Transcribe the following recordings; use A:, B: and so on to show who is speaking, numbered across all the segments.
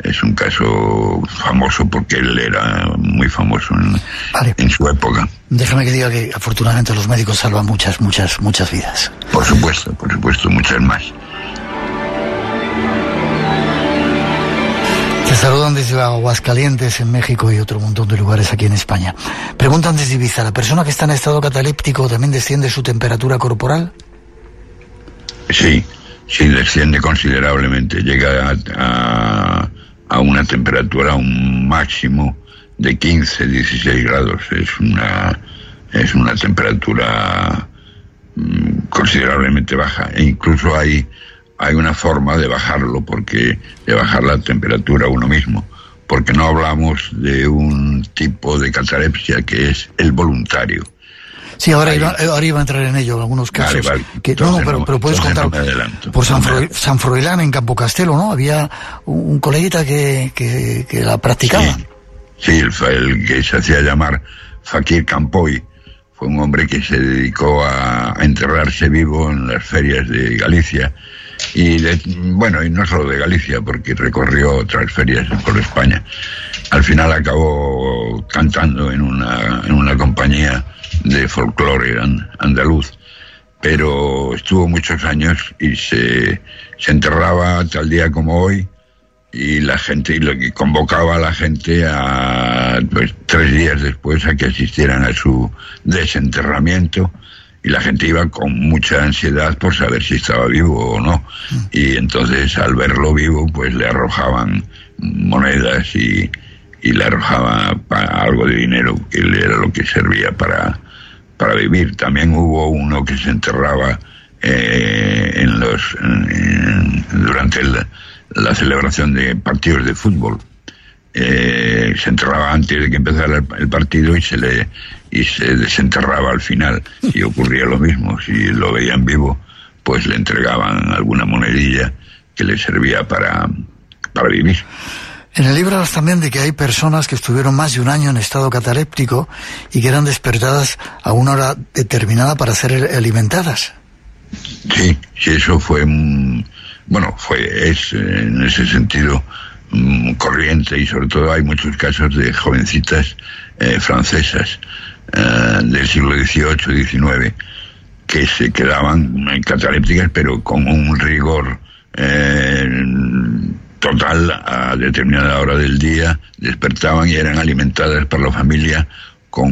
A: es un caso famoso porque él era muy famoso en su época.
B: Déjame que diga que afortunadamente los médicos salvan muchas vidas.
A: Por supuesto, muchas más.
B: Te saludan desde Aguascalientes, en México, y otro montón de lugares aquí en España. Preguntan desde Ibiza, ¿la persona que está en estado cataléptico también desciende su temperatura corporal?
A: Sí, desciende considerablemente. Llega a una temperatura, un máximo de 15, 16 grados. Es una temperatura considerablemente baja. E incluso hay una forma de bajarlo, de bajar la temperatura uno mismo, porque no hablamos de un tipo de catalepsia que es el voluntario.
B: Sí, ahora iba a entrar en ello, en algunos casos.
A: Vale.
B: Pero puedes contar. Por San Froilán, en Campo Castelo, ¿no? Había un coleguita que la practicaba.
A: Sí, el que se hacía llamar Fakir Campoy fue un hombre que se dedicó a enterrarse vivo en las ferias de Galicia. Y no solo de Galicia, porque recorrió otras ferias por España. Al final acabó cantando en una compañía de folclore andaluz, pero estuvo muchos años y se enterraba tal día como hoy, y la gente, y convocaba a la gente a 3 días después a que asistieran a su desenterramiento, y la gente iba con mucha ansiedad por saber si estaba vivo o no, y entonces al verlo vivo pues le arrojaban monedas y le arrojaban algo de dinero, que era lo que servía para vivir. También hubo uno que se enterraba durante la celebración de partidos de fútbol. Se enterraba antes de que empezara el partido y se desenterraba al final, y ocurría lo mismo. Si lo veían vivo, pues le entregaban alguna monedilla que le servía para vivir.
B: En el libro hablas también de que hay personas que estuvieron más de un año en estado cataléptico y que eran despertadas a una hora determinada para ser alimentadas.
A: Sí, eso fue, es en ese sentido corriente, y sobre todo hay muchos casos de jovencitas francesas del siglo XVIII, XIX, que se quedaban catalépticas, pero con un rigor total. A determinada hora del día despertaban y eran alimentadas por la familia con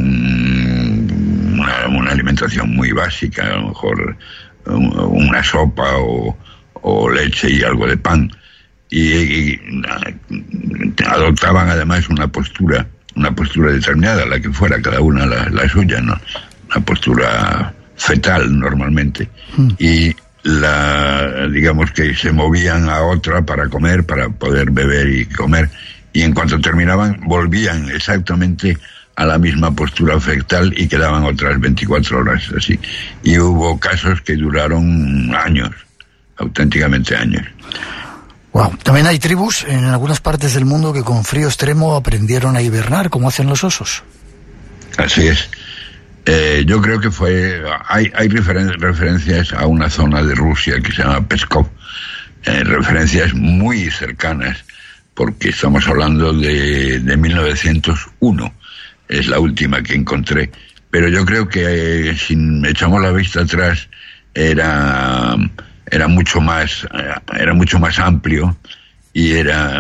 A: una alimentación muy básica, a lo mejor una sopa o leche y algo de pan, y adoptaban además una postura determinada, la que fuera, cada una la suya, ¿no? Una postura fetal normalmente, y digamos que se movían a otra para comer, para poder beber y comer, y en cuanto terminaban volvían exactamente a la misma postura fetal y quedaban otras 24 horas así. Y hubo casos que duraron años, auténticamente años.
B: Wow. También hay tribus en algunas partes del mundo que con frío extremo aprendieron a hibernar, como hacen los osos.
A: Así es. Yo creo que hay referencias a una zona de Rusia que se llama Pskov, referencias muy cercanas, porque estamos hablando de 1901, es la última que encontré, pero yo creo que si echamos la vista atrás era mucho más amplio, y era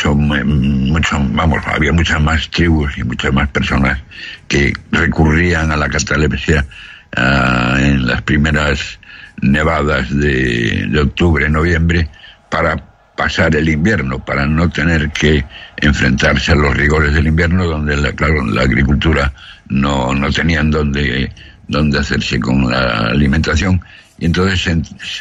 A: había muchas más tribus y muchas más personas que recurrían a la catalepsia en las primeras nevadas de octubre, noviembre, para pasar el invierno, para no tener que enfrentarse a los rigores del invierno, donde la agricultura no tenían dónde hacerse con la alimentación, y entonces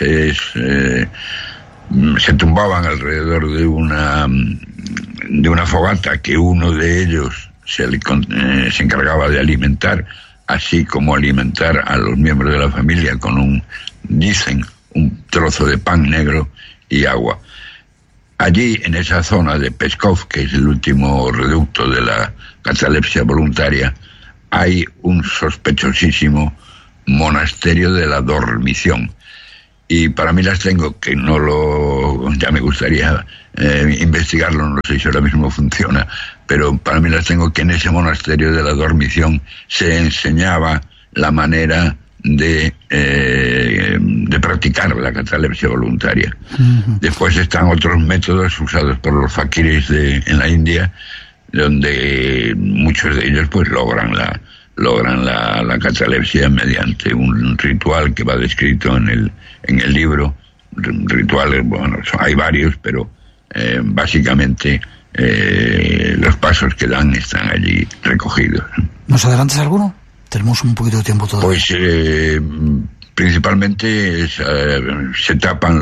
A: se tumbaban alrededor de una fogata que uno de ellos se encargaba de alimentar, así como alimentar a los miembros de la familia con un trozo de pan negro y agua. Allí, en esa zona de Pskov, que es el último reducto de la catalepsia voluntaria, hay un sospechosísimo monasterio de la dormición. y para mí las tengo, que ya me gustaría investigarlo, no sé si ahora mismo funciona, pero para mí las tengo, que en ese monasterio de la Dormición se enseñaba la manera de practicar la catalepsia voluntaria. Uh-huh. Después están otros métodos usados por los faquires en la India, donde muchos de ellos pues logran la catalepsia mediante un ritual que va descrito en el libro. Rituales, bueno, hay varios, pero básicamente los pasos que dan están allí recogidos.
B: ¿Nos adelantas alguno? Tenemos un poquito de tiempo todavía.
A: Pues principalmente se tapan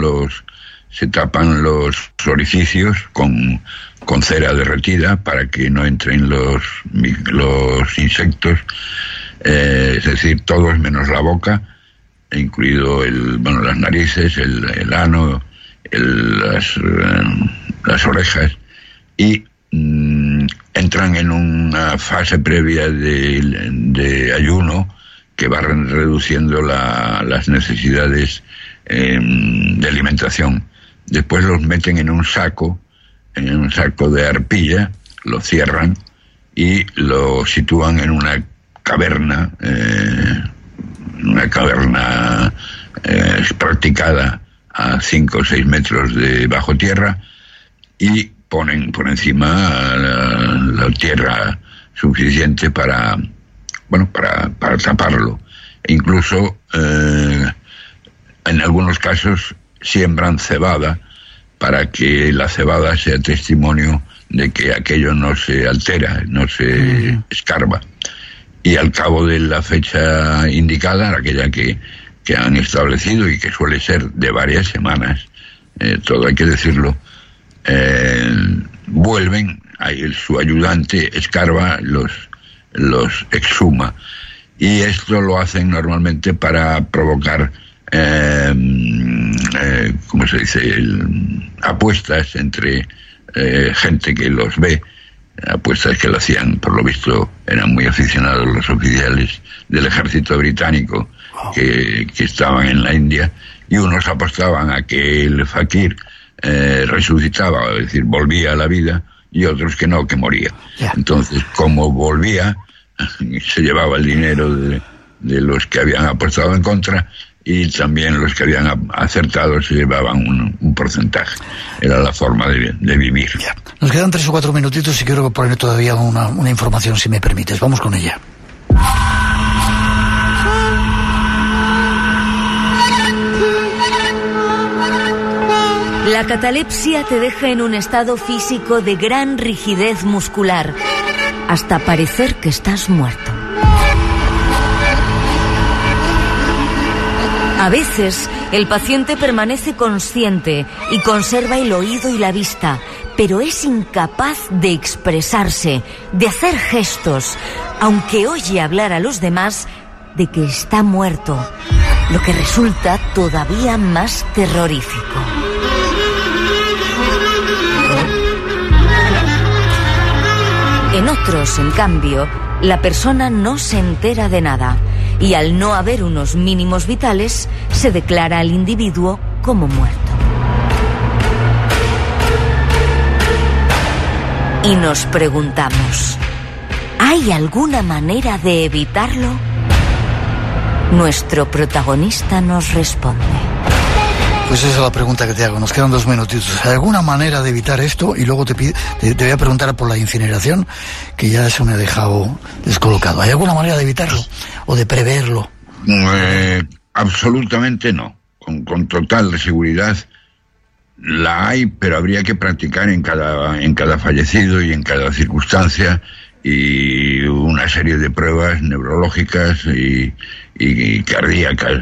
A: los orificios con cera derretida para que no entren los insectos, es decir, todos menos la boca, incluido las narices, el ano, las orejas, y entran en una fase previa de ayuno que va reduciendo las necesidades de alimentación. Después los meten en un saco de arpilla, lo cierran y lo sitúan en una caverna, practicada a 5 o 6 metros de bajo tierra, y ponen por encima la tierra suficiente para taparlo. E incluso en algunos casos siembran cebada para que la cebada sea testimonio de que aquello no se altera, no se escarba. Y al cabo de la fecha indicada, aquella que han establecido y que suele ser de varias semanas, todo hay que decirlo, vuelven, su ayudante escarba, los exhuma, y esto lo hacen normalmente para provocar ¿cómo se dice? Apuestas entre gente que los ve, apuestas que lo hacían, por lo visto eran muy aficionados los oficiales del ejército británico que estaban en la India, y unos apostaban a que el fakir resucitaba, es decir, volvía a la vida, y otros que no, que moría. Entonces, como volvía, se llevaba el dinero de los que habían apostado en contra, y también los que habían acertado se llevaban un porcentaje. Era la forma de vivir.
B: Ya. Nos quedan 3 o 4 minutitos y quiero poner todavía una información, si me permites. Vamos con ella.
C: La catalepsia te deja en un estado físico de gran rigidez muscular, hasta parecer que estás muerto. A veces, el paciente permanece consciente y conserva el oído y la vista, pero es incapaz de expresarse, de hacer gestos, aunque oye hablar a los demás de que está muerto, lo que resulta todavía más terrorífico. En otros, en cambio, la persona no se entera de nada, y al no haber unos mínimos vitales, se declara al individuo como muerto. Y nos preguntamos, ¿hay alguna manera de evitarlo? Nuestro protagonista nos responde.
B: Pues esa es la pregunta que te hago. Nos quedan 2 minutitos. ¿Hay alguna manera de evitar esto? Y luego te voy a preguntar por la incineración, que ya eso me ha dejado descolocado. ¿Hay alguna manera de evitarlo o de preverlo?
A: Absolutamente no. Con total seguridad la hay, pero habría que practicar en cada fallecido y en cada circunstancia, y una serie de pruebas neurológicas y cardíacas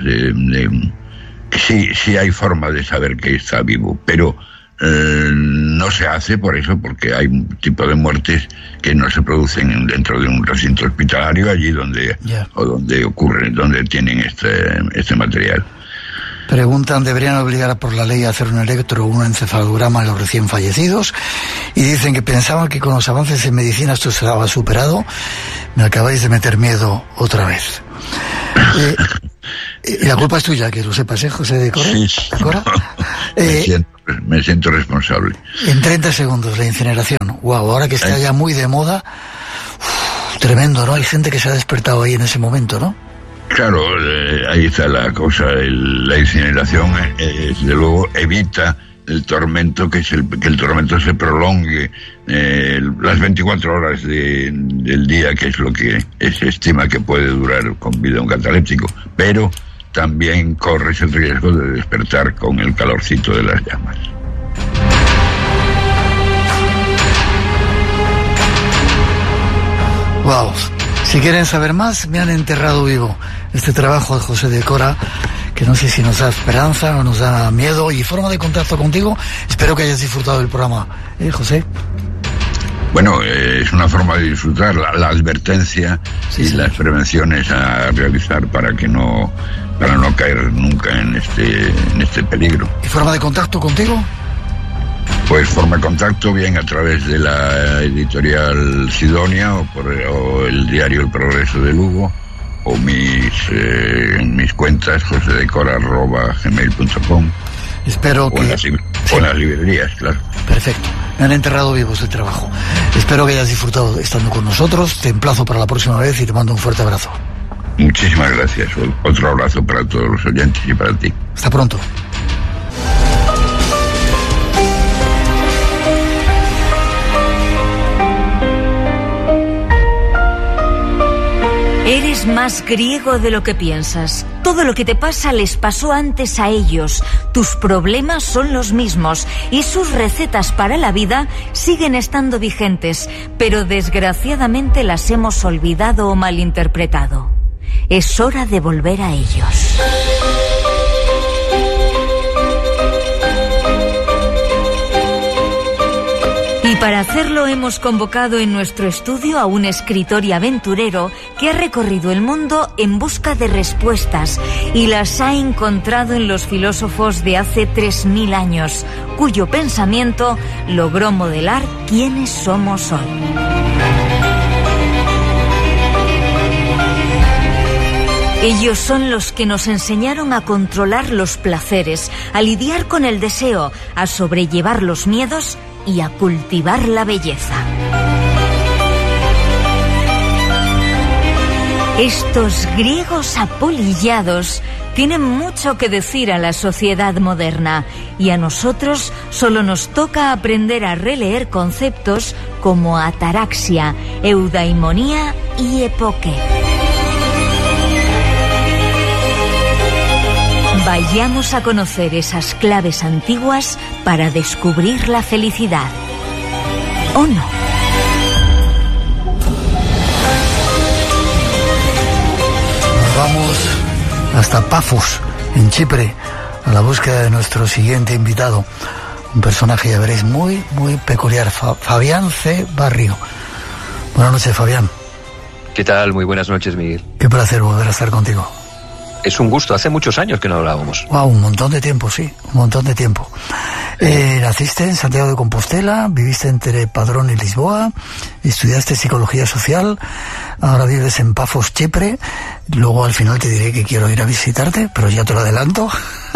A: Sí hay forma de saber que está vivo, pero no se hace por eso, porque hay un tipo de muertes que no se producen dentro de un recinto hospitalario, allí donde ocurre, donde tienen este material.
B: Preguntan, ¿deberían obligar por la ley a hacer un electro o un encefalograma a los recién fallecidos? Y dicen que pensaban que con los avances en medicina esto estaba superado. Me acabáis de meter miedo otra vez. Y la culpa es tuya, que lo sepas, José de Cora.
A: Sí,
B: Cora.
A: Me siento responsable.
B: En 30 segundos, la incineración. Wow, ahora que está ya muy de moda, tremendo, ¿no? Hay gente que se ha despertado ahí en ese momento, ¿no?
A: Claro, ahí está la cosa. La incineración, desde luego, evita el tormento, que el tormento se prolongue las 24 horas del día, que es lo que se estima que puede durar con vida un cataléptico, pero también corres el riesgo de despertar con el calorcito de las llamas.
B: Wow. Si quieren saber más, Me han enterrado vivo. Este trabajo de José de Cora, que no sé si nos da esperanza o nos da miedo, y forma de contacto contigo. Espero que hayas disfrutado del programa, José.
A: Bueno, es una forma de disfrutar la advertencia y las prevenciones a realizar para no caer nunca en este peligro.
B: ¿Y forma de contacto contigo?
A: Pues forma de contacto bien a través de la editorial Sidonia o el diario El Progreso de Lugo, o mis cuentas josedecora@gmail.com.
B: Espero que...
A: O en las librerías, claro.
B: Perfecto. Me han enterrado vivo este trabajo. Espero que hayas disfrutado estando con nosotros. Te emplazo para la próxima vez y te mando un fuerte abrazo.
A: Muchísimas gracias. Otro abrazo para todos los oyentes y para ti.
B: Hasta pronto.
C: Eres más griego de lo que piensas. Todo lo que te pasa les pasó antes a ellos. Tus problemas son los mismos y sus recetas para la vida siguen estando vigentes, pero desgraciadamente las hemos olvidado o malinterpretado. Es hora de volver a ellos. Y para hacerlo hemos convocado en nuestro estudio a un escritor y aventurero que ha recorrido el mundo en busca de respuestas y las ha encontrado en los filósofos de hace 3000 años, cuyo pensamiento logró modelar quiénes somos hoy. Ellos son los que nos enseñaron a controlar los placeres, a lidiar con el deseo, a sobrellevar los miedos y a cultivar la belleza. Estos griegos apolillados tienen mucho que decir a la sociedad moderna y a nosotros solo nos toca aprender a releer conceptos como ataraxia, eudaimonía y epoque. Vayamos a conocer esas claves antiguas para descubrir la felicidad. ¿O no?
B: Nos vamos hasta Pafos, en Chipre, a la búsqueda de nuestro siguiente invitado. Un personaje, ya veréis, muy, muy peculiar. Fabián C. Barrio. Buenas noches, Fabián.
D: ¿Qué tal? Muy buenas noches, Miguel.
B: Qué placer volver a estar contigo.
D: Es un gusto, hace muchos años que no hablábamos.
B: Wow, un montón de tiempo, sí, un montón de tiempo. Naciste en Santiago de Compostela, viviste entre Padrón y Lisboa, estudiaste psicología social, ahora vives en Pafos, Chipre. Luego al final te diré que quiero ir a visitarte, pero ya te lo adelanto.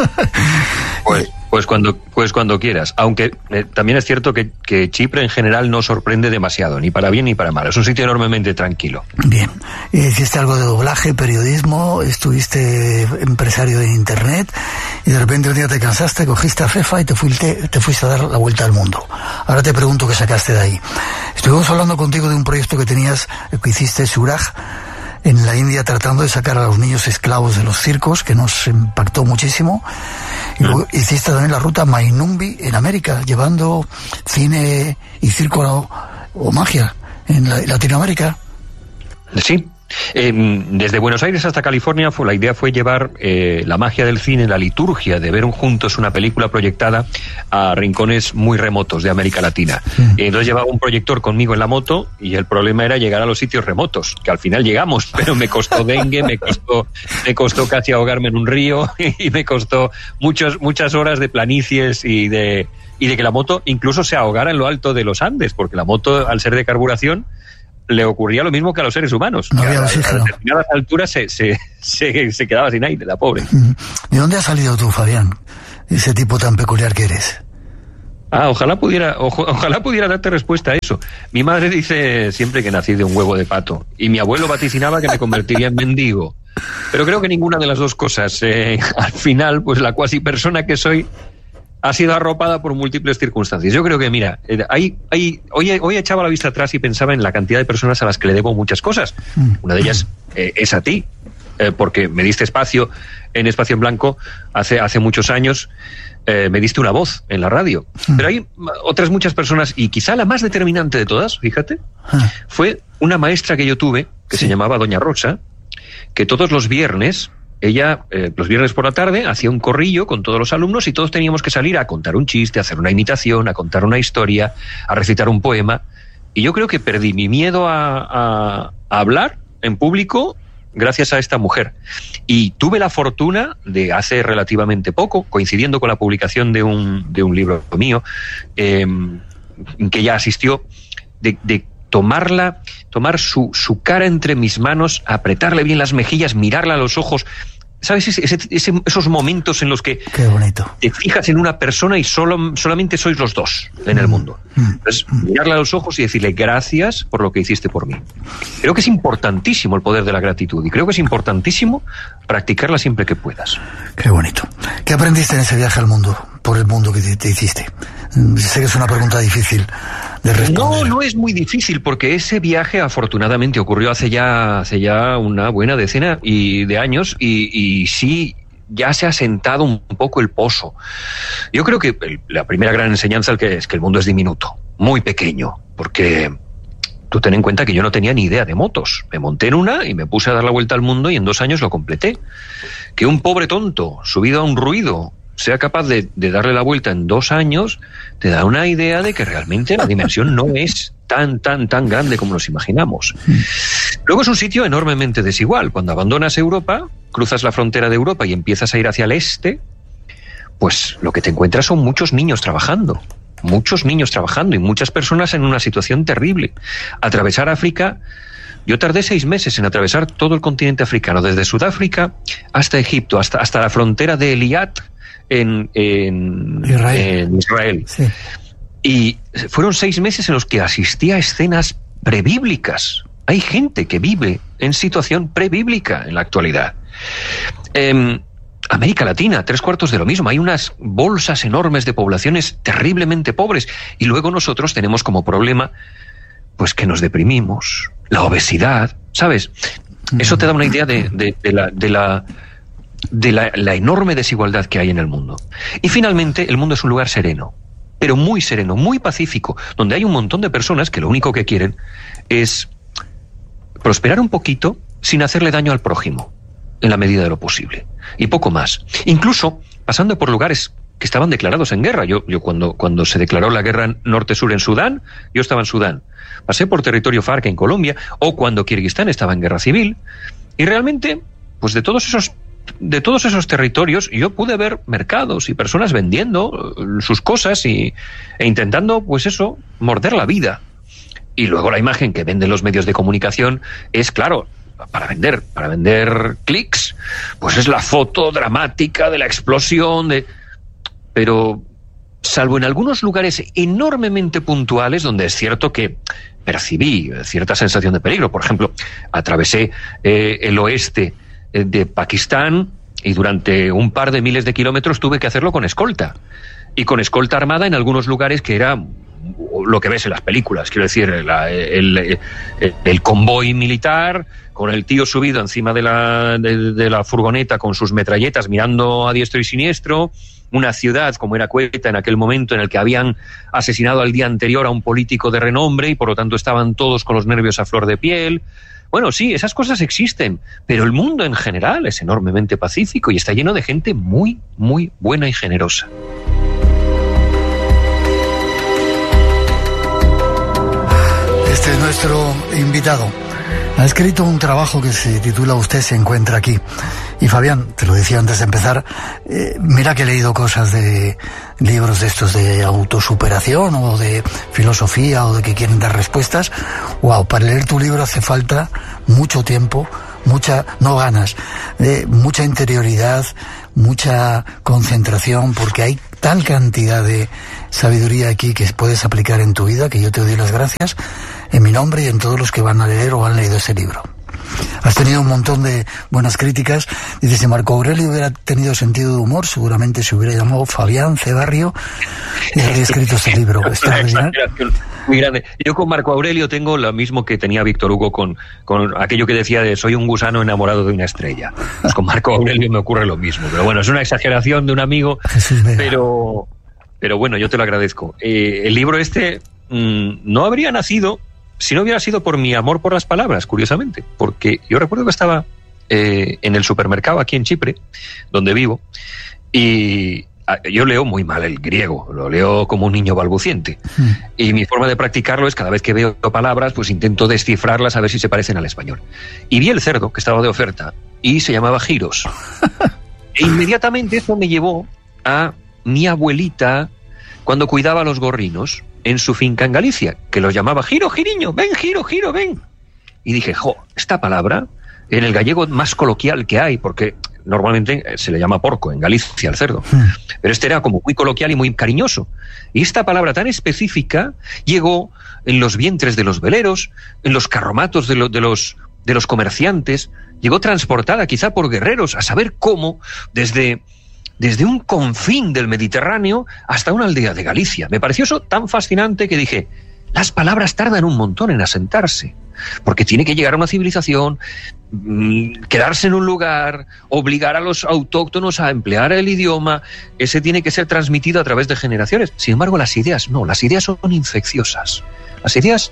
D: Pues cuando quieras, aunque también es cierto que Chipre en general no sorprende demasiado, ni para bien ni para mal, es un sitio enormemente tranquilo.
B: Bien, hiciste algo de doblaje, periodismo, estuviste empresario de internet y de repente un día te cansaste, cogiste a Fefa y te fuiste a dar la vuelta al mundo. Ahora te pregunto qué sacaste de ahí. Estuvimos hablando contigo de un proyecto que hiciste Suraj en la India, tratando de sacar a los niños esclavos de los circos, que nos impactó muchísimo. Y luego hiciste también la ruta Mainumbi en América, llevando cine y circo o magia en Latinoamérica.
D: Sí. Desde Buenos Aires hasta California la idea fue llevar la magia del cine, la liturgia de ver juntos una película proyectada a rincones muy remotos de América Latina. Entonces llevaba un proyector conmigo en la moto y el problema era llegar a los sitios remotos, que al final llegamos, pero me costó dengue, me costó casi ahogarme en un río y me costó muchas horas de planicies y de que la moto incluso se ahogara en lo alto de los Andes, porque la moto, al ser de carburación, le ocurría lo mismo que a los seres humanos.
B: No había oxígeno.
D: A determinadas alturas se quedaba sin aire, la pobre.
B: ¿De dónde has salido tú, Fabián? Ese tipo tan peculiar que eres.
D: Ojalá pudiera darte respuesta a eso. Mi madre dice siempre que nací de un huevo de pato, y mi abuelo vaticinaba que me convertiría en mendigo. Pero creo que ninguna de las dos cosas. Al final, pues la cuasi persona que soy ha sido arropada por múltiples circunstancias. Yo creo que, mira, hoy echaba la vista atrás y pensaba en la cantidad de personas a las que le debo muchas cosas. Una de ellas es a ti, porque me diste espacio en Espacio en Blanco hace muchos años. Me diste una voz en la radio. Pero hay otras muchas personas, y quizá la más determinante de todas, fíjate, fue una maestra que yo tuve, que se llamaba Doña Rosa, que todos los viernes, ella, los viernes por la tarde, hacía un corrillo con todos los alumnos y todos teníamos que salir a contar un chiste, a hacer una imitación, a contar una historia, a recitar un poema. Y yo creo que perdí mi miedo a hablar en público gracias a esta mujer. Y tuve la fortuna de hace relativamente poco, coincidiendo con la publicación de un libro mío, en que ella asistió, de tomar su cara entre mis manos, apretarle bien las mejillas, mirarla a los ojos. ¿Sabes? Esos momentos en los que
B: Qué bonito.
D: Te fijas en una persona y solamente sois los dos en el mundo. Entonces, mirarla a los ojos y decirle gracias por lo que hiciste por mí. Creo que es importantísimo el poder de la gratitud, y creo que es importantísimo practicarla siempre que puedas.
B: Qué bonito. ¿Qué aprendiste en ese viaje al mundo, por el mundo que te hiciste? Sé que es una pregunta difícil de responder.
D: No es muy difícil, porque ese viaje afortunadamente ocurrió hace ya una buena decena de años, y sí, ya se ha sentado un poco el pozo. Yo creo que la primera gran enseñanza es que el mundo es diminuto, muy pequeño, porque tú ten en cuenta que yo no tenía ni idea de motos. Me monté en una y me puse a dar la vuelta al mundo, y en 2 años lo completé. Que un pobre tonto subido a un ruido sea capaz de darle la vuelta en 2 años, te da una idea de que realmente la dimensión no es tan grande como nos imaginamos. Luego es un sitio enormemente desigual. Cuando abandonas Europa, cruzas la frontera de Europa y empiezas a ir hacia el este, pues lo que te encuentras son muchos niños trabajando y muchas personas en una situación terrible. Atravesar África, yo tardé 6 meses en atravesar todo el continente africano, desde Sudáfrica hasta Egipto, hasta la frontera de Eliat, en Israel. Sí. Y fueron 6 meses en los que asistí a escenas prebíblicas. Hay gente que vive en situación prebíblica en la actualidad. América Latina, 3/4 de lo mismo. Hay unas bolsas enormes de poblaciones terriblemente pobres, y luego nosotros tenemos como problema, pues, que nos deprimimos, la obesidad, ¿sabes? Eso te da una idea de la enorme desigualdad que hay en el mundo. Y finalmente, el mundo es un lugar sereno, pero muy sereno, muy pacífico, donde hay un montón de personas que lo único que quieren es prosperar un poquito sin hacerle daño al prójimo, en la medida de lo posible, y poco más. Incluso pasando por lugares que estaban declarados en guerra. Yo cuando se declaró la guerra norte-sur en Sudán, yo estaba en Sudán. Pasé por territorio FARC en Colombia, o cuando Kirguistán estaba en guerra civil, y realmente, pues de todos esos territorios yo pude ver mercados y personas vendiendo sus cosas e intentando, pues eso, morder la vida. Y luego la imagen que venden los medios de comunicación es, claro, para vender clics, pues es la foto dramática de la explosión, pero salvo en algunos lugares enormemente puntuales donde es cierto que percibí cierta sensación de peligro. Por ejemplo, atravesé el oeste de Pakistán, y durante un par de miles de kilómetros tuve que hacerlo con escolta, y con escolta armada en algunos lugares que era lo que ves en las películas, quiero decir, el convoy militar con el tío subido encima de la furgoneta con sus metralletas mirando a diestro y siniestro, una ciudad como era Cueta en aquel momento en el que habían asesinado al día anterior a un político de renombre y por lo tanto estaban todos con los nervios a flor de piel. Bueno, sí, esas cosas existen, pero el mundo en general es enormemente pacífico y está lleno de gente muy, muy buena y generosa.
B: Este es nuestro invitado. Ha escrito un trabajo que se titula Usted se encuentra aquí, Y Fabián, te lo decía antes de empezar, mira que he leído cosas de libros de estos de autosuperación o de filosofía o de que quieren dar respuestas. Wow, para leer tu libro hace falta mucho tiempo, mucha interioridad, mucha concentración, porque hay tal cantidad de sabiduría aquí que puedes aplicar en tu vida, que yo te doy las gracias en mi nombre y en todos los que van a leer o han leído ese libro. Has tenido un montón de buenas críticas. Dice, si Marco Aurelio hubiera tenido sentido de humor, seguramente se hubiera llamado Fabián Cebarrio y habría escrito ese libro.
D: Muy grande. Yo con Marco Aurelio tengo lo mismo que tenía Víctor Hugo con aquello que decía de soy un gusano enamorado de una estrella. Pues con Marco Aurelio me ocurre lo mismo. Pero bueno, es una exageración de un amigo, pero bueno, yo te lo agradezco. El libro no habría nacido si no hubiera sido por mi amor por las palabras, curiosamente, porque yo recuerdo que estaba en el supermercado aquí en Chipre, donde vivo, y yo leo muy mal el griego, lo leo como un niño balbuciente, y mi forma de practicarlo es cada vez que veo palabras, pues intento descifrarlas a ver si se parecen al español. Y vi el cerdo, que estaba de oferta, y se llamaba giros. E inmediatamente eso me llevó a mi abuelita cuando cuidaba a los gorrinos en su finca en Galicia, que los llamaba Giro, Giriño, ven, Giro, Giro, ven. Y dije, esta palabra, en el gallego más coloquial que hay, porque normalmente se le llama porco en Galicia al cerdo, pero este era como muy coloquial y muy cariñoso. Y esta palabra tan específica llegó en los vientres de los veleros, en los carromatos de los comerciantes, llegó transportada quizá por guerreros, a saber cómo, desde un confín del Mediterráneo hasta una aldea de Galicia. Me pareció eso tan fascinante que dije, las palabras tardan un montón en asentarse, porque tiene que llegar a una civilización, quedarse en un lugar, obligar a los autóctonos a emplear el idioma, ese tiene que ser transmitido a través de generaciones. Sin embargo, las ideas no, las ideas son infecciosas. Las ideas,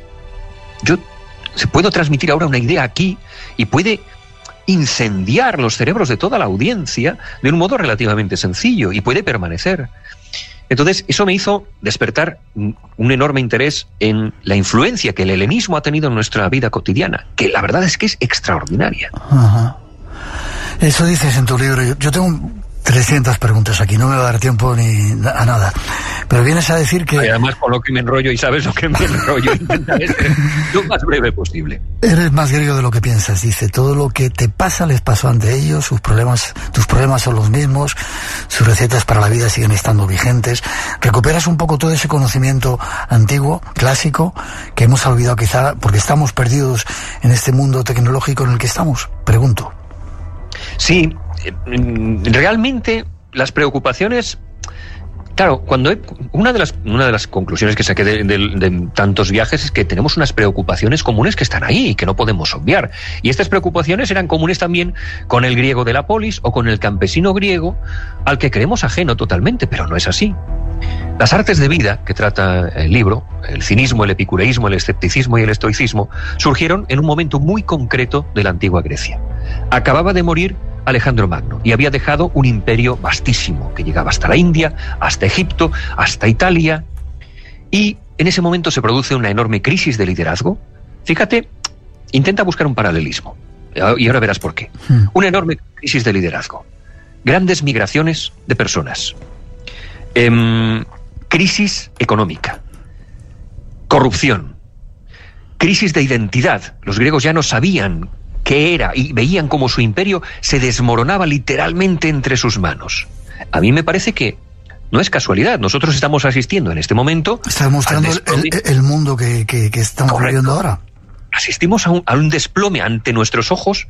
D: se puedo transmitir ahora una idea aquí y puede incendiar los cerebros de toda la audiencia de un modo relativamente sencillo y puede permanecer. Entonces, eso me hizo despertar un enorme interés en la influencia que el helenismo ha tenido en nuestra vida cotidiana, que la verdad es que es extraordinaria.
B: Ajá. Eso dices en tu libro. Yo tengo 300 preguntas aquí, no me va a dar tiempo ni a nada. Pero vienes a decir que...
D: Y además, con lo que me enrollo, y sabes lo que me enrollo, intentaré ser lo más breve posible.
B: Eres más griego de lo que piensas, dice. Todo lo que te pasa les pasó ante ellos, tus problemas son los mismos, sus recetas para la vida siguen estando vigentes. Recuperas un poco todo ese conocimiento antiguo, clásico, que hemos olvidado quizá porque estamos perdidos en este mundo tecnológico en el que estamos. Pregunto.
D: Sí, realmente las preocupaciones, claro, una de las conclusiones que saqué de tantos viajes es que tenemos unas preocupaciones comunes que están ahí y que no podemos obviar. Y estas preocupaciones eran comunes también con el griego de la polis o con el campesino griego al que creemos ajeno totalmente, pero no es así. Las artes de vida que trata el libro, el cinismo, el epicureísmo, el escepticismo y el estoicismo, surgieron en un momento muy concreto de la antigua Grecia. Acababa de morir Alejandro Magno y había dejado un imperio vastísimo que llegaba hasta la India, hasta Egipto, hasta Italia, y en ese momento se produce una enorme crisis de liderazgo. Fíjate, intenta buscar un paralelismo y ahora verás por qué. Una enorme crisis de liderazgo, grandes migraciones de personas, crisis económica, corrupción, crisis de identidad. Los griegos ya no sabían qué era y veían cómo su imperio se desmoronaba literalmente entre sus manos. A mí me parece que no es casualidad. Nosotros estamos asistiendo en este momento...
B: Está demostrando el mundo que estamos viviendo ahora.
D: Asistimos a un desplome ante nuestros ojos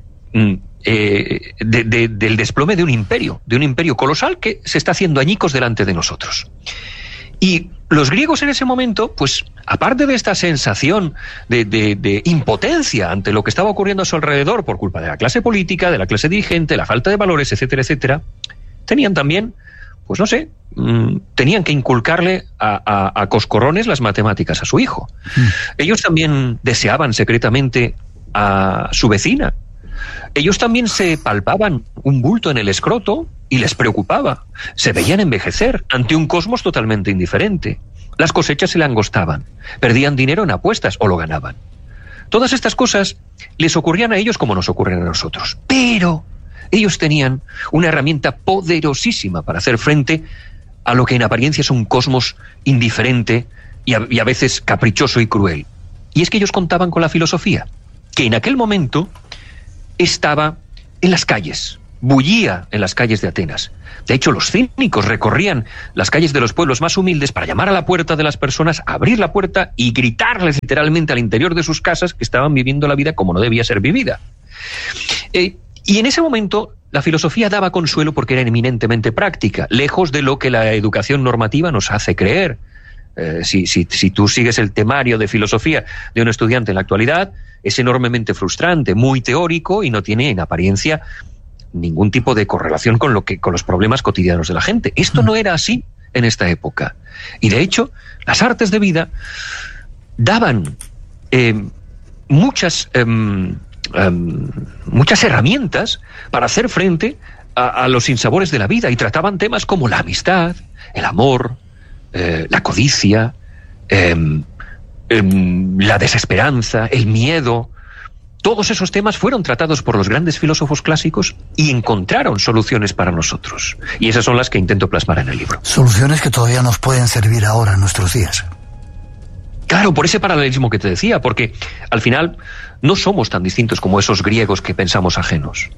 D: del desplome de un imperio colosal que se está haciendo añicos delante de nosotros. Y los griegos en ese momento, pues, aparte de esta sensación de impotencia ante lo que estaba ocurriendo a su alrededor por culpa de la clase política, de la clase dirigente, la falta de valores, etcétera, etcétera, tenían también, pues no sé, tenían que inculcarle a coscorrones las matemáticas a su hijo. Ellos también deseaban secretamente a su vecina. Ellos también se palpaban un bulto en el escroto y les preocupaba. Se veían envejecer ante un cosmos totalmente indiferente. Las cosechas se le angostaban. Perdían dinero en apuestas o lo ganaban. Todas estas cosas les ocurrían a ellos como nos ocurren a nosotros. Pero Ellos tenían una herramienta poderosísima para hacer frente a lo que en apariencia es un cosmos indiferente y a veces caprichoso y cruel. Y es que ellos contaban con la filosofía, que en aquel momento estaba en las calles, bullía en las calles de Atenas. De hecho, los cínicos recorrían las calles de los pueblos más humildes para llamar a la puerta de las personas, abrir la puerta y gritarles literalmente al interior de sus casas que estaban viviendo la vida como no debía ser vivida. Y en ese momento la filosofía daba consuelo porque era eminentemente práctica, lejos de lo que la educación normativa nos hace creer. Si tú sigues el temario de filosofía de un estudiante en la actualidad, es enormemente frustrante, muy teórico y no tiene en apariencia ningún tipo de correlación con los problemas cotidianos de la gente. Esto no era así en esta época. Y de hecho, las artes de vida daban muchas herramientas para hacer frente a los sinsabores de la vida, y trataban temas como la amistad, el amor, la codicia, la desesperanza, el miedo. Todos esos temas fueron tratados por los grandes filósofos clásicos y encontraron soluciones para nosotros. Y esas son las que intento plasmar en el libro.
B: Soluciones que todavía nos pueden servir ahora en nuestros días.
D: Claro, por ese paralelismo que te decía, porque al final no somos tan distintos como esos griegos que pensamos ajenos.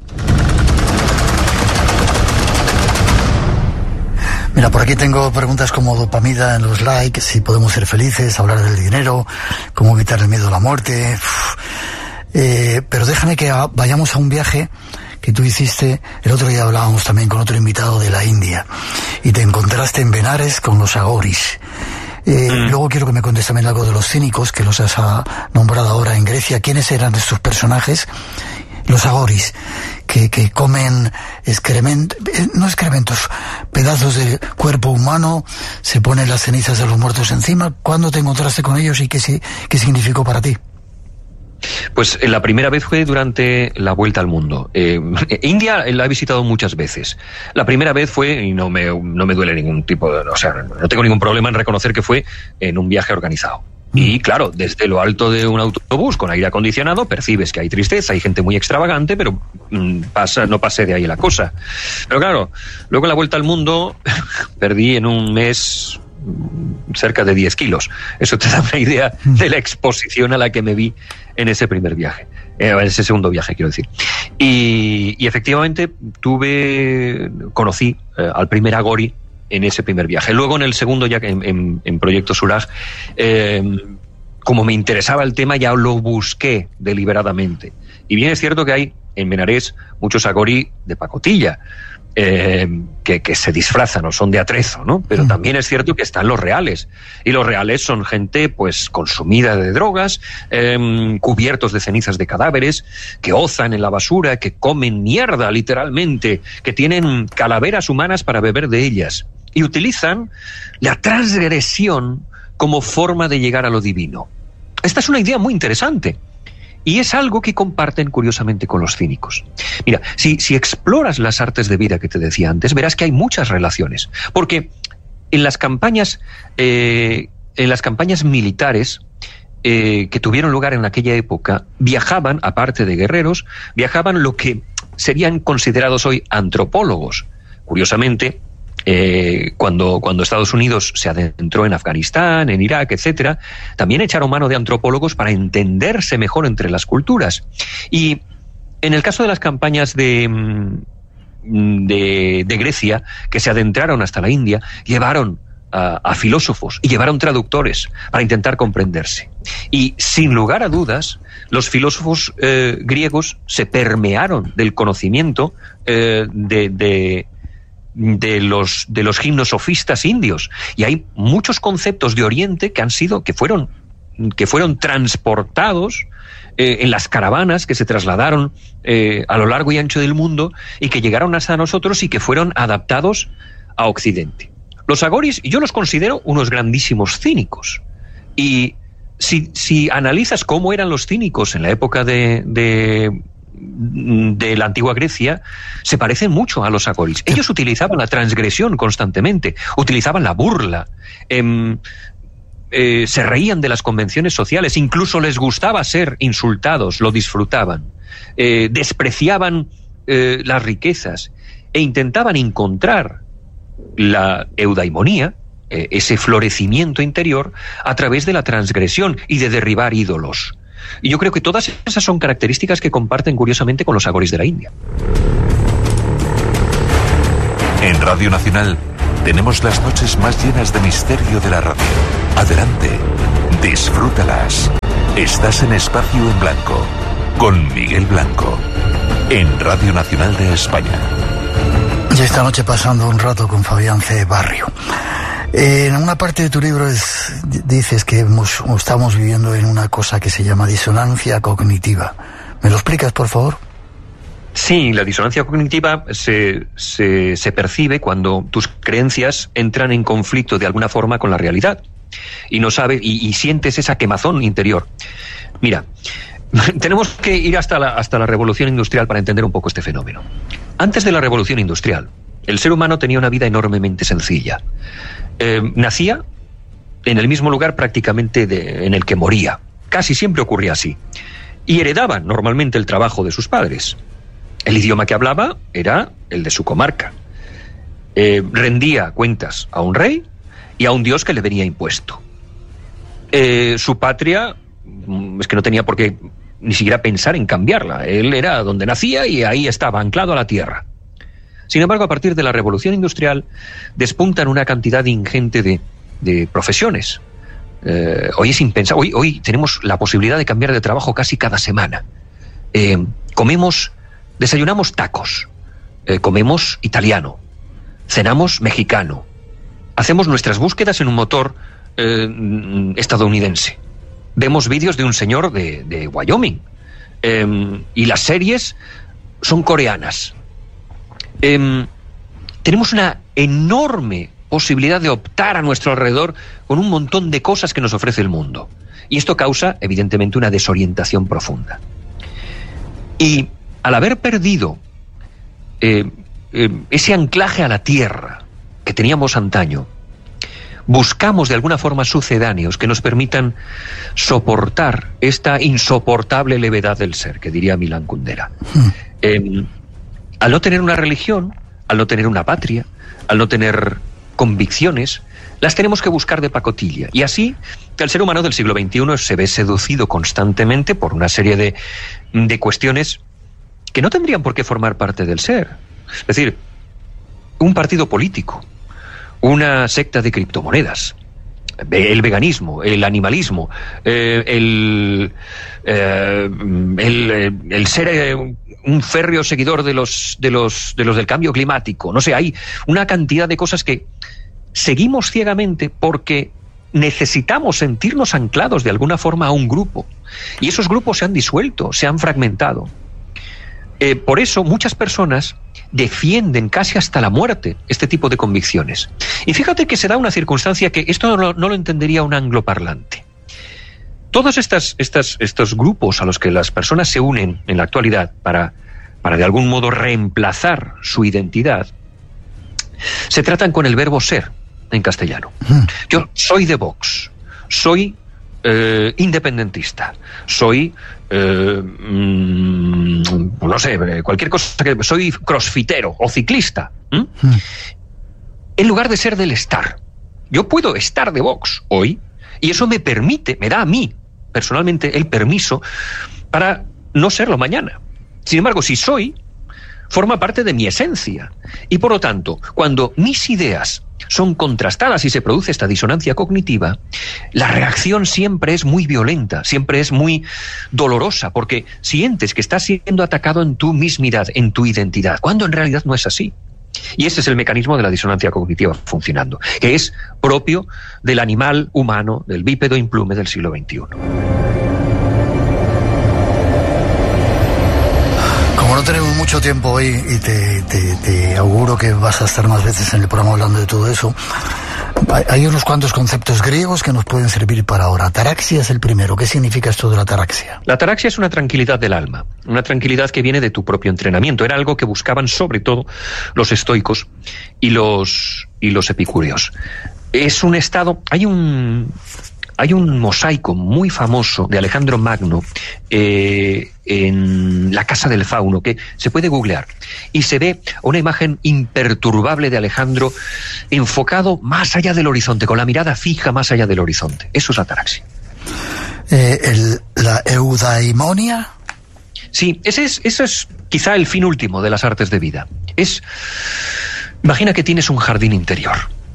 B: Mira, por aquí tengo preguntas como dopamina en los likes, si podemos ser felices, hablar del dinero, cómo evitar el miedo a la muerte. Pero déjame que vayamos a un viaje que tú hiciste. El otro día hablábamos también con otro invitado de la India y te encontraste en Benares con los agoris. Luego quiero que me cuentes también algo de los cínicos, que los has nombrado ahora en Grecia. ¿Quiénes eran estos personajes? Los agoris, que comen excrementos, pedazos de cuerpo humano, se ponen las cenizas de los muertos encima. ¿Cuándo te encontraste con ellos y qué significó para ti?
D: Pues la primera vez fue durante la vuelta al mundo. India la he visitado muchas veces. La primera vez fue, y no me duele ningún tipo de... O sea, no tengo ningún problema en reconocer que fue en un viaje organizado. Y claro, desde lo alto de un autobús con aire acondicionado percibes que hay tristeza, hay gente muy extravagante, pero no pasé de ahí la cosa. Pero claro, luego en la vuelta al mundo perdí en un mes cerca de 10 kilos. Eso te da una idea de la exposición a la que me vi en ese primer viaje, en ese segundo viaje, quiero decir. Y efectivamente conocí al primer agori en ese primer viaje. Luego en el segundo, ya en Proyecto Suraj, como me interesaba el tema, ya lo busqué deliberadamente. Y bien es cierto que hay en Benares muchos agori de pacotilla, que se disfrazan o son de atrezo, ¿no? Pero también es cierto que están los reales. Y los reales son gente, pues, consumida de drogas, cubiertos de cenizas de cadáveres, que ozan en la basura, que comen mierda, literalmente, que tienen calaveras humanas para beber de ellas. Y utilizan la transgresión como forma de llegar a lo divino. Esta es una idea muy interesante. Y es algo que comparten curiosamente con los cínicos. Mira, si exploras las artes de vida que te decía antes, verás que hay muchas relaciones. Porque en las campañas militares que tuvieron lugar en aquella época, viajaban, aparte de guerreros, viajaban lo que serían considerados hoy antropólogos. Curiosamente, cuando Estados Unidos se adentró en Afganistán, en Irak, etcétera, también echaron mano de antropólogos para entenderse mejor entre las culturas. Y en el caso de las campañas de Grecia, que se adentraron hasta la India, llevaron a filósofos y llevaron traductores para intentar comprenderse. Y sin lugar a dudas, los filósofos griegos se permearon del conocimiento de los gimnosofistas indios, y hay muchos conceptos de Oriente que fueron transportados en las caravanas que se trasladaron a lo largo y ancho del mundo y que llegaron hasta nosotros y que fueron adaptados a Occidente. Los agoris yo los considero unos grandísimos cínicos, y si analizas cómo eran los cínicos en la época de la antigua Grecia, se parecen mucho a los agoris. Ellos utilizaban la transgresión constantemente, utilizaban la burla, se reían de las convenciones sociales, incluso les gustaba ser insultados, lo disfrutaban, despreciaban las riquezas e intentaban encontrar la eudaimonía, ese florecimiento interior, a través de la transgresión y de derribar ídolos. Y yo creo que todas esas son características que comparten curiosamente con los agoris de la India.
E: En Radio Nacional tenemos las noches más llenas de misterio de la radio. Adelante, disfrútalas. Estás en Espacio en Blanco, con Miguel Blanco, en Radio Nacional de España.
B: Y esta noche pasando un rato con Fabián C. Barrio. En una parte de tu libro dices que estamos viviendo en una cosa que se llama disonancia cognitiva. ¿Me lo explicas, por favor?
D: Sí, la disonancia cognitiva se percibe cuando tus creencias entran en conflicto de alguna forma con la realidad y no sabes y sientes esa quemazón interior. Mira, tenemos que ir hasta la revolución industrial para entender un poco este fenómeno. Antes de la revolución industrial, el ser humano tenía una vida enormemente sencilla. Nacía en el mismo lugar prácticamente en el que moría. Casi siempre ocurría así. Y heredaban normalmente el trabajo de sus padres. El idioma que hablaba era el de su comarca. Rendía cuentas a un rey y a un dios que le venía impuesto. Su patria es que no tenía por qué ni siquiera pensar en cambiarla. Él era donde nacía y ahí estaba, anclado a la tierra. Sin embargo, a partir de la revolución industrial despuntan una cantidad ingente de profesiones. Hoy es impensable. Hoy tenemos la posibilidad de cambiar de trabajo casi cada semana. Desayunamos tacos, comemos italiano, cenamos mexicano, hacemos nuestras búsquedas en un motor estadounidense. Vemos vídeos de un señor de Wyoming y las series son coreanas. Tenemos una enorme posibilidad de optar a nuestro alrededor con un montón de cosas que nos ofrece el mundo. Y esto causa, evidentemente, una desorientación profunda. Y al haber perdido ese anclaje a la tierra que teníamos antaño, buscamos de alguna forma sucedáneos que nos permitan soportar esta insoportable levedad del ser, que diría Milan Kundera. Al no tener una religión, al no tener una patria, al no tener convicciones, las tenemos que buscar de pacotilla. Y así, el ser humano del siglo XXI se ve seducido constantemente por una serie de cuestiones que no tendrían por qué formar parte del ser. Es decir, un partido político, una secta de criptomonedas, el veganismo, el animalismo, el ser un férreo seguidor de los del cambio climático. No sé, hay una cantidad de cosas que seguimos ciegamente porque necesitamos sentirnos anclados de alguna forma a un grupo. Y esos grupos se han disuelto, se han fragmentado. Por eso muchas personas defienden casi hasta la muerte este tipo de convicciones. Y fíjate que se da una circunstancia que esto no lo entendería un angloparlante. Todos estos grupos a los que las personas se unen en la actualidad para de algún modo reemplazar su identidad, se tratan con el verbo ser en castellano. Yo soy de Vox, soy independentista, soy no sé, cualquier cosa, que soy crossfitero o ciclista. En lugar de ser del estar. Yo puedo estar de Vox hoy y eso me da a mí personalmente el permiso para no serlo mañana. Sin embargo, si soy, forma parte de mi esencia. Y por lo tanto, cuando mis ideas son contrastadas y se produce esta disonancia cognitiva, la reacción siempre es muy violenta, siempre es muy dolorosa, porque sientes que estás siendo atacado en tu mismidad, en tu identidad, cuando en realidad no es así. Y ese es el mecanismo de la disonancia cognitiva funcionando, que es propio del animal humano, del bípedo implume del siglo XXI.
B: Como no tenemos mucho tiempo hoy y te auguro que vas a estar más veces en el programa hablando de todo eso, hay unos cuantos conceptos griegos que nos pueden servir para ahora. Ataraxia es el primero. ¿Qué significa esto de la ataraxia?
D: La ataraxia es una tranquilidad del alma, una tranquilidad que viene de tu propio entrenamiento. Era algo que buscaban sobre todo los estoicos y los epicúreos. Es un estado... Hay un Hay un mosaico muy famoso de Alejandro Magno en la Casa del Fauno, que se puede googlear, y se ve una imagen imperturbable de Alejandro enfocado más allá del horizonte, con la mirada fija más allá del horizonte. Eso es ataraxia.
B: ¿La eudaimonia?
D: Sí, eso es quizá el fin último de las artes de vida. Imagina que tienes un jardín interior.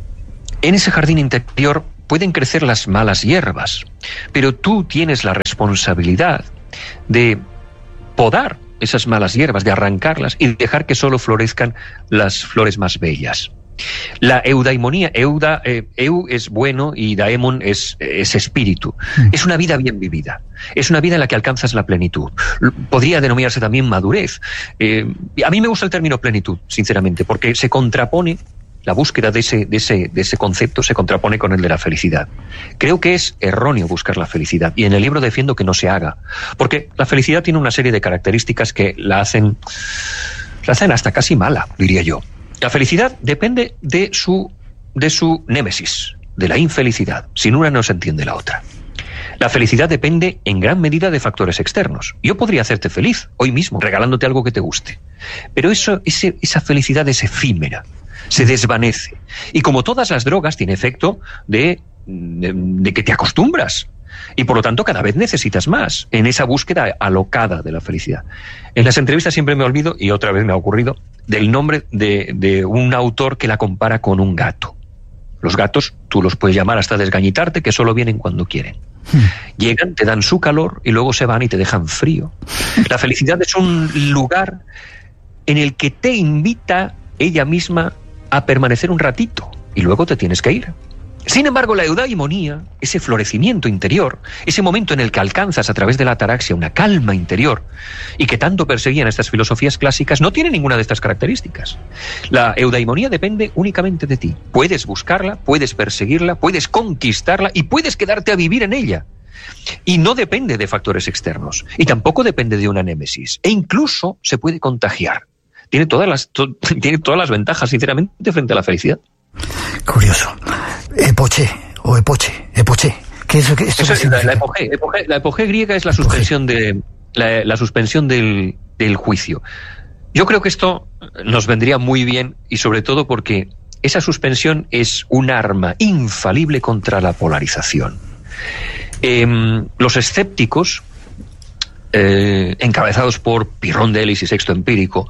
D: En ese jardín interior pueden crecer las malas hierbas, pero tú tienes la responsabilidad de podar esas malas hierbas, de arrancarlas y dejar que solo florezcan las flores más bellas. La eudaimonía, eu es bueno y daemon es espíritu. Es una vida bien vivida. Es una vida en la que alcanzas la plenitud. Podría denominarse también madurez. A mí me gusta el término plenitud, sinceramente, porque se contrapone. La búsqueda de ese concepto se contrapone con el de la felicidad. Creo que es erróneo buscar la felicidad, y en el libro defiendo que no se haga, porque la felicidad tiene una serie de características que la hacen hasta casi mala, diría yo. La felicidad depende de su némesis, de la infelicidad. Sin una no se entiende la otra. La felicidad depende en gran medida de factores externos. Yo podría hacerte feliz hoy mismo, regalándote algo que te guste, pero esa felicidad es efímera. Se desvanece. Y como todas las drogas, tiene efecto de que te acostumbras. Y por lo tanto cada vez necesitas más en esa búsqueda alocada de la felicidad. En las entrevistas siempre me olvido, y otra vez me ha ocurrido, del nombre de un autor que la compara con un gato. Los gatos, tú los puedes llamar hasta desgañitarte, que solo vienen cuando quieren. Llegan, te dan su calor y luego se van y te dejan frío. La felicidad es un lugar en el que te invita ella misma a permanecer un ratito y luego te tienes que ir. Sin embargo, la eudaimonía, ese florecimiento interior, ese momento en el que alcanzas a través de la ataraxia una calma interior y que tanto perseguían estas filosofías clásicas, no tiene ninguna de estas características. La eudaimonía depende únicamente de ti. Puedes buscarla, puedes perseguirla, puedes conquistarla y puedes quedarte a vivir en ella. Y no depende de factores externos. Y tampoco depende de una némesis. E incluso se puede contagiar. Tiene todas las ventajas, sinceramente, frente a la felicidad.
B: Curioso. Epoché. ¿Qué es eso?
D: La epogé griega es la suspensión la suspensión del juicio. Yo creo que esto nos vendría muy bien, y sobre todo porque esa suspensión es un arma infalible contra la polarización. Los escépticos, encabezados por Pirrón de Elis y Sexto Empírico,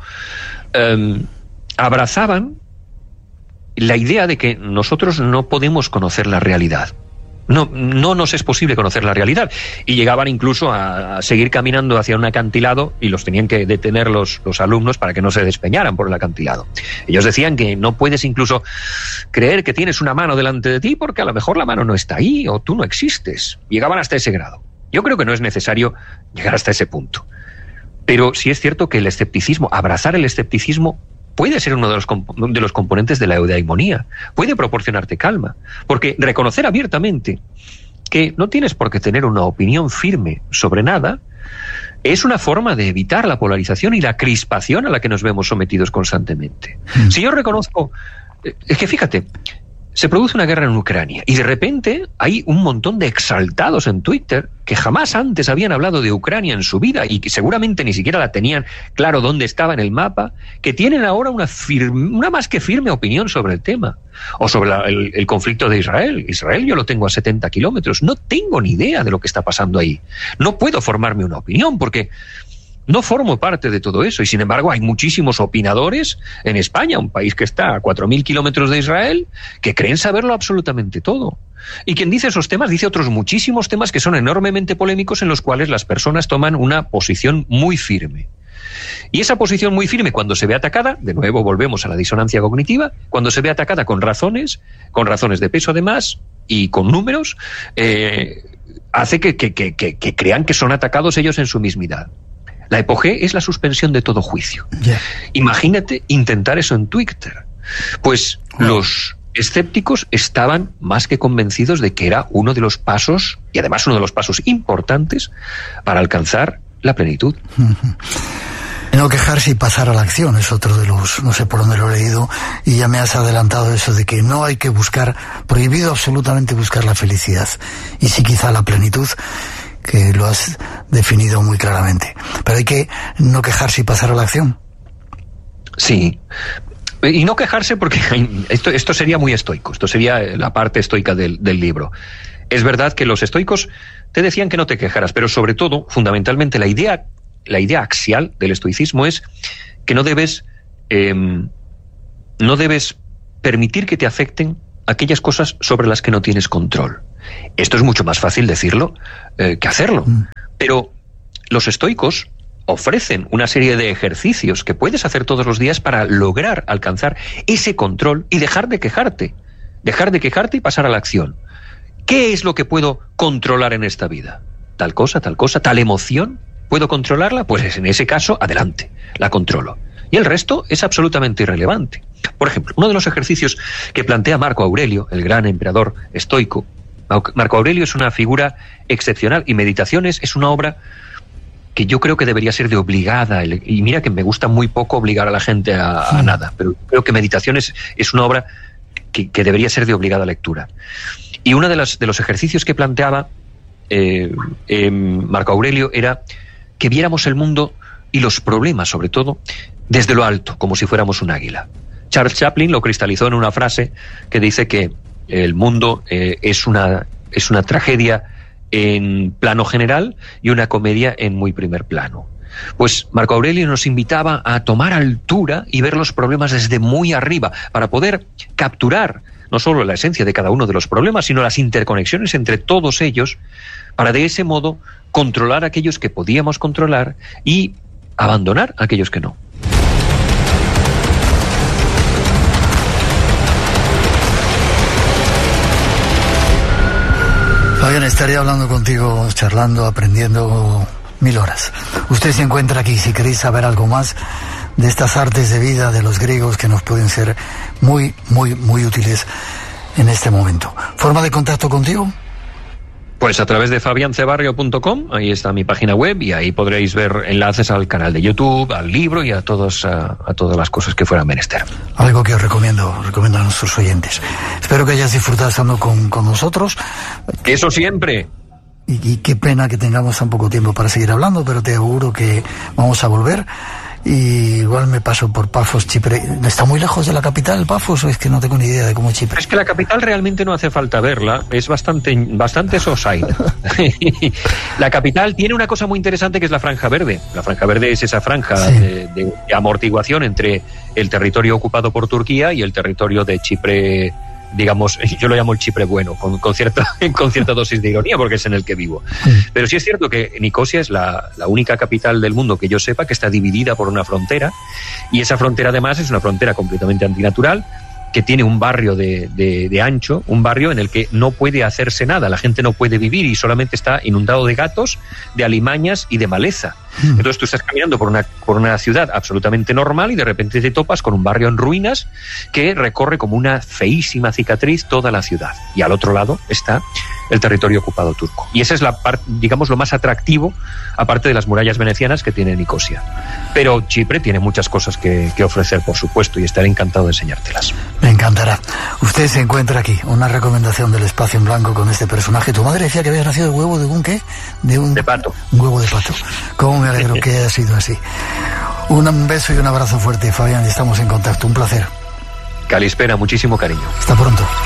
D: abrazaban la idea de que nosotros no podemos conocer la realidad. No nos es posible conocer la realidad. Y llegaban incluso a seguir caminando hacia un acantilado y los tenían que detener los alumnos para que no se despeñaran por el acantilado. Ellos decían que no puedes incluso creer que tienes una mano delante de ti porque a lo mejor la mano no está ahí o tú no existes. Llegaban hasta ese grado. Yo creo que no es necesario llegar hasta ese punto. Pero sí es cierto que el escepticismo, abrazar el escepticismo, puede ser uno de los componentes de la eudaimonía. Puede proporcionarte calma. Porque reconocer abiertamente que no tienes por qué tener una opinión firme sobre nada es una forma de evitar la polarización y la crispación a la que nos vemos sometidos constantemente. Si yo reconozco... Es que fíjate, se produce una guerra en Ucrania y de repente hay un montón de exaltados en Twitter que jamás antes habían hablado de Ucrania en su vida y que seguramente ni siquiera la tenían claro dónde estaba en el mapa, que tienen ahora una más que firme opinión sobre el tema. O sobre el conflicto de Israel. Israel yo lo tengo a 70 kilómetros. No tengo ni idea de lo que está pasando ahí. No puedo formarme una opinión porque no formo parte de todo eso, y sin embargo hay muchísimos opinadores en España, un país que está a 4.000 kilómetros de Israel, que creen saberlo absolutamente todo. Y quien dice esos temas dice otros muchísimos temas que son enormemente polémicos, en los cuales las personas toman una posición muy firme. Y esa posición muy firme, cuando se ve atacada, de nuevo volvemos a la disonancia cognitiva, cuando se ve atacada con razones de peso además y con números, hace que crean que son atacados ellos en su mismidad. La epogé es la suspensión de todo juicio. Yeah. Imagínate intentar eso en Twitter. Pues los escépticos estaban más que convencidos de que era uno de los pasos, y además uno de los pasos importantes, para alcanzar la plenitud.
B: No quejarse y pasar a la acción es otro de los, no sé por dónde lo he leído, y ya me has adelantado eso de que no hay que buscar, prohibido absolutamente buscar la felicidad, y sí quizá la plenitud, que lo has definido muy claramente. Pero hay que no quejarse y pasar a la acción.
D: Sí. Y no quejarse porque esto sería muy estoico, esto sería la parte estoica del libro. Es verdad que los estoicos te decían que no te quejaras, pero sobre todo, fundamentalmente, la idea axial del estoicismo es que no debes permitir que te afecten aquellas cosas sobre las que no tienes control. Esto es mucho más fácil decirlo que hacerlo. Pero los estoicos ofrecen una serie de ejercicios que puedes hacer todos los días para lograr alcanzar ese control y dejar de quejarte y pasar a la acción. ¿Qué es lo que puedo controlar en esta vida? Tal cosa, tal emoción. ¿Puedo controlarla? Pues en ese caso, adelante, la controlo. Y el resto es absolutamente irrelevante. Por ejemplo, uno de los ejercicios que plantea Marco Aurelio, el gran emperador estoico. Marco Aurelio es una figura excepcional y Meditaciones es una obra que yo creo que debería ser de obligada. Y mira que me gusta muy poco obligar a la gente a nada, pero creo que Meditaciones es una obra que debería ser de obligada lectura. Y uno de los ejercicios que planteaba Marco Aurelio era que viéramos el mundo y los problemas, sobre todo, desde lo alto, como si fuéramos un águila. Charles Chaplin lo cristalizó en una frase que dice que el mundo es una tragedia en plano general y una comedia en muy primer plano. Pues Marco Aurelio nos invitaba a tomar altura y ver los problemas desde muy arriba, para poder capturar no solo la esencia de cada uno de los problemas, sino las interconexiones entre todos ellos, para de ese modo controlar aquellos que podíamos controlar y abandonar aquellos que no.
B: Fabián, estaría hablando contigo, charlando, aprendiendo 1000 horas. Usted se encuentra aquí, si queréis saber algo más de estas artes de vida de los griegos que nos pueden ser muy, muy, muy útiles en este momento. ¿Forma de contacto contigo?
D: Pues a través de fabiancebarrio.com, ahí está mi página web y ahí podréis ver enlaces al canal de YouTube, al libro y a todas las cosas que fueran menester.
B: Algo que os recomiendo a nuestros oyentes. Espero que hayas disfrutado estando con nosotros.
D: Eso siempre.
B: Y qué pena que tengamos tan poco tiempo para seguir hablando, pero te aseguro que vamos a volver. Y igual me paso por Pafos, Chipre. ¿Está muy lejos de la capital, Pafos, o es que no tengo ni idea de cómo es Chipre?
D: Es que la capital realmente no hace falta verla, es bastante sosaina. La capital tiene una cosa muy interesante que es la Franja Verde. La Franja Verde es esa franja de amortiguación entre el territorio ocupado por Turquía y el territorio de Chipre, digamos, yo lo llamo el Chipre bueno, con cierta dosis de ironía, porque es en el que vivo. Pero sí es cierto que Nicosia es la única capital del mundo que yo sepa que está dividida por una frontera, y esa frontera además es una frontera completamente antinatural, que tiene un barrio de ancho, un barrio en el que no puede hacerse nada, la gente no puede vivir y solamente está inundado de gatos, de alimañas y de maleza. Entonces tú estás caminando por una ciudad absolutamente normal y de repente te topas con un barrio en ruinas que recorre como una feísima cicatriz toda la ciudad. Y al otro lado está el territorio ocupado turco. Y esa es la parte, digamos, lo más atractivo, aparte de las murallas venecianas que tiene Nicosia. Pero Chipre tiene muchas cosas que ofrecer, por supuesto, y estaré encantado de enseñártelas.
B: Me encantará. Usted se encuentra aquí, una recomendación del Espacio en Blanco con este personaje. Tu madre decía que habías nacido de huevo de un ¿qué? De
D: pato.
B: Un huevo de pato. ¿Cómo me alegro que haya sido así? Un beso y un abrazo fuerte, Fabián, y estamos en contacto. Un placer.
D: Calispera, muchísimo cariño.
B: Hasta pronto.